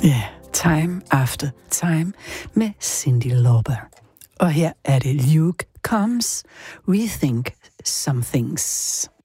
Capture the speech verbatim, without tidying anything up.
Ja, yeah, Time After Time med Cyndi Lauper. Og her er det Luke Combs, Rethink Some Things.